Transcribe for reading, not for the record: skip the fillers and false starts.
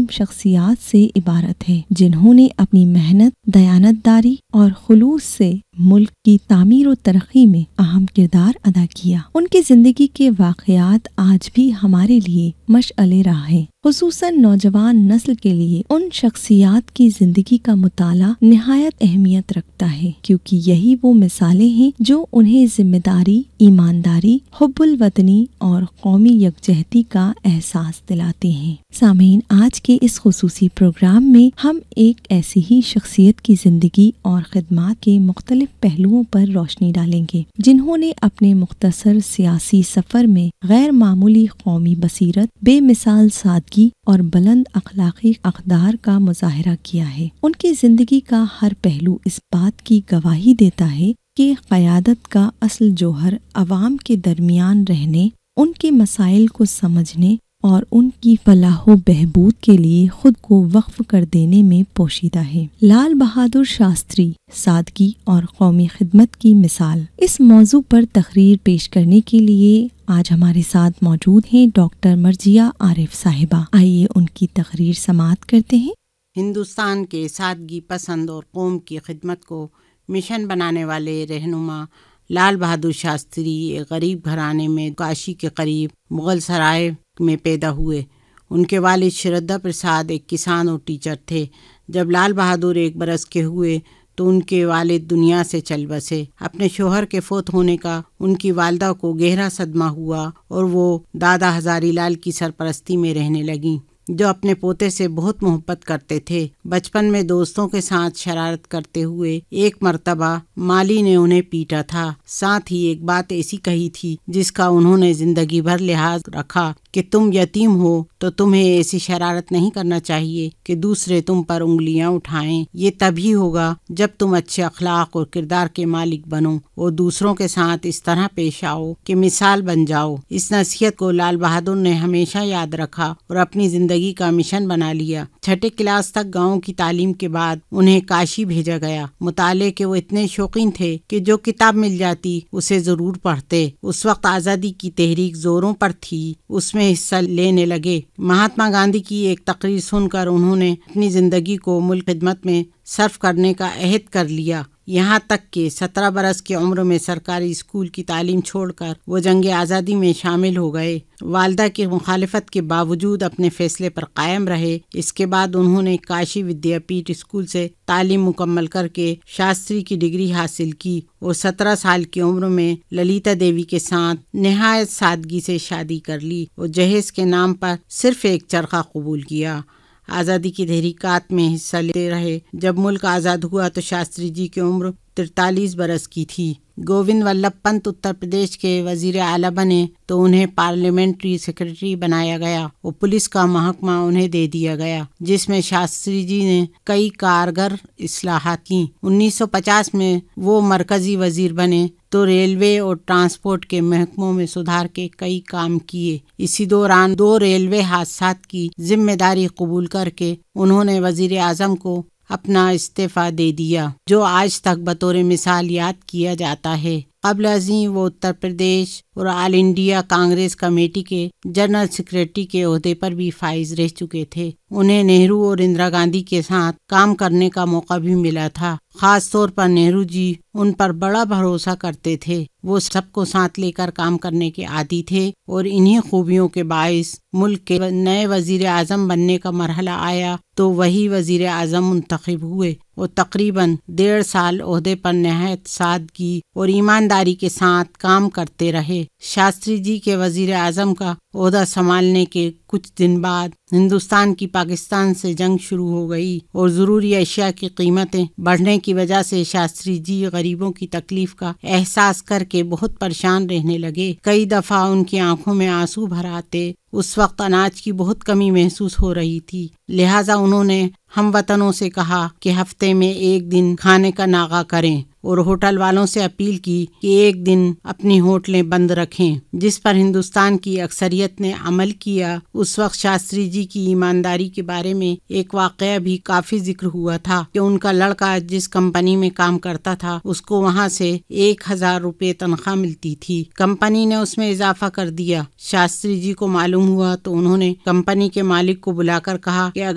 شخصیات سے عبارت ہے جنہوں نے اپنی محنت، دیانتداری اور خلوص سے ملک کی تعمیر و ترقی میں اہم کردار ادا کیا۔ ان کی زندگی کے واقعات آج بھی ہمارے لیے مشعل راہ ہیں، خصوصاً نوجوان نسل کے لیے۔ ان شخصیات کی زندگی کا مطالعہ نہایت اہمیت رکھتا ہے کیونکہ یہی وہ مثالیں ہیں جو انہیں ذمہ داری، ایمانداری، حب الوطنی اور قومی یکجہتی کا احساس دلاتے ہیں۔ سامعین، آج کے اس خصوصی پروگرام میں ہم ایک ایسی ہی شخصیت کی زندگی اور خدمات کے مختلف پہلوؤں پر روشنی ڈالیں گے جنہوں نے اپنے مختصر سیاسی سفر میں غیر معمولی قومی بصیرت، بے مثال سادگی اور بلند اخلاقی اقدار کا مظاہرہ کیا ہے۔ ان کی زندگی کا ہر پہلو اس بات کی گواہی دیتا ہے کہ قیادت کا اصل جوہر عوام کے درمیان رہنے، ان کے مسائل کو سمجھنے اور ان کی فلاح و بہبود کے لیے خود کو وقف کر دینے میں پوشیدہ ہے۔ لال بہادر شاستری، سادگی اور قومی خدمت کی مثال۔ اس موضوع پر تقریر پیش کرنے کے لیے آج ہمارے ساتھ موجود ہیں ڈاکٹر مرضیہ عارف صاحبہ۔ آئیے ان کی تقریر سماعت کرتے ہیں۔ ہندوستان کے سادگی پسند اور قوم کی خدمت کو مشن بنانے والے رہنما لال بہادر شاستری ایک غریب گھرانے میں کاشی کے قریب مغل سرائے میں پیدا ہوئے۔ ان کے والد شردا پرساد ایک کسان اور ٹیچر تھے۔ جب لال بہادر 1 برس کے ہوئے تو ان کے والد دنیا سے چل بسے۔ اپنے شوہر کے فوت ہونے کا ان کی والدہ کو گہرا صدمہ ہوا اور وہ دادا ہزاری لال کی سرپرستی میں رہنے لگیں، جو اپنے پوتے سے بہت محبت کرتے تھے۔ بچپن میں دوستوں کے ساتھ شرارت کرتے ہوئے ایک مرتبہ مالی نے انہیں پیٹا تھا، ساتھ ہی ایک بات ایسی کہی تھی جس کا انہوں نے زندگی بھر لحاظ رکھا کہ تم یتیم ہو تو تمہیں ایسی شرارت نہیں کرنا چاہیے کہ دوسرے تم پر انگلیاں اٹھائیں۔ یہ تبھی ہوگا جب تم اچھے اخلاق اور کردار کے مالک بنو اور دوسروں کے ساتھ اس طرح پیش آؤ کہ مثال بن جاؤ۔ اس نصیحت کو لال بہادر نے ہمیشہ یاد رکھا اور اپنی زندگی کا مشن بنا لیا۔ 6 کلاس تک گاؤں کی تعلیم کے بعد انہیں کاشی بھیجا گیا۔ مطالعے کے وہ اتنے شوقین تھے کہ جو کتاب مل جاتی اسے ضرور پڑھتے۔ اس وقت آزادی کی تحریک زوروں پر تھی، اس میں حصہ لینے لگے۔ مہاتما گاندھی کی ایک تقریر سن کر انہوں نے اپنی زندگی کو ملک خدمت میں صرف کرنے کا عہد کر لیا، یہاں تک کہ 17 برس کی عمر میں سرکاری اسکول کی تعلیم چھوڑ کر وہ جنگ آزادی میں شامل ہو گئے۔ والدہ کی مخالفت کے باوجود اپنے فیصلے پر قائم رہے۔ اس کے بعد انہوں نے کاشی ودیا پیٹھ اسکول سے تعلیم مکمل کر کے شاستری کی ڈگری حاصل کی اور 17 سال کی عمر میں للیتا دیوی کے ساتھ نہایت سادگی سے شادی کر لی اور جہیز کے نام پر صرف ایک چرخہ قبول کیا۔ آزادی کی تحریکات میں حصہ لیتے رہے۔ جب ملک آزاد ہوا تو شاستری جی کی عمر 43 برس کی تھی۔ گووند ولبھ پنت اتر پردیش کے وزیر اعلیٰ بنے تو انہیں پارلیمنٹری سیکرٹری بنایا گیا اور پولیس کا محکمہ انہیں دے دیا گیا، جس میں شاستری جی نے کئی کارگر اصلاحات کیں۔ 1950 میں وہ مرکزی وزیر بنے تو ریلوے اور ٹرانسپورٹ کے محکموں میں سدھار کے کئی کام کیے۔ اسی دوران 2 ریلوے حادثات کی ذمہ داری قبول کر کے انہوں نے وزیر اعظم کو اپنا استعفیٰ دے دیا، جو آج تک بطور مثال یاد کیا جاتا ہے۔ قبل ازیں وہ اتر پردیش اور آل انڈیا کانگریس کمیٹی کے جنرل سیکرٹری کے عہدے پر بھی فائز رہ چکے تھے۔ انہیں نہرو اور اندرا گاندھی کے ساتھ کام کرنے کا موقع بھی ملا تھا۔ خاص طور پر نہرو جی ان پر بڑا بھروسہ کرتے تھے۔ وہ سب کو ساتھ لے کر کام کرنے کے عادی تھے اور انہی خوبیوں کے باعث ملک کے نئے وزیر اعظم بننے کا مرحلہ آیا تو وہی وزیر اعظم منتخب ہوئے اور تقریباً 1.5 سال عہدے پر نہایت سادگی اور ایمانداری کے ساتھ کام کرتے رہے۔ شاستری جی کے وزیر اعظم کا عہدہ سنبھالنے کے کچھ دن بعد ہندوستان کی پاکستان سے جنگ شروع ہو گئی اور ضروری اشیاء کی قیمتیں بڑھنے کی وجہ سے شاستری جی غریبوں کی تکلیف کا احساس کر کے بہت پریشان رہنے لگے۔ کئی دفعہ ان کی آنکھوں میں آنسو بھر آتے۔ اس وقت اناج کی بہت کمی محسوس ہو رہی تھی، لہٰذا انہوں نے ہم وطنوں سے کہا کہ ہفتے میں 1 دن کھانے کا ناغہ کریں اور ہوٹل والوں سے اپیل کی کہ 1 دن اپنی ہوٹلیں بند رکھیں، جس پر ہندوستان کی اکثریت نے عمل کیا۔ اس وقت شاستری جی کی ایمانداری کے بارے میں ایک واقعہ بھی کافی ذکر ہوا تھا کہ ان کا لڑکا جس کمپنی میں کام کرتا تھا اس کو وہاں سے 1000 روپے تنخواہ ملتی تھی، کمپنی نے اس میں اضافہ کر دیا۔ شاستری جی کو معلوم ہوا تو انہوں نے کمپنی کے مالک کو بلا کر کہا کہ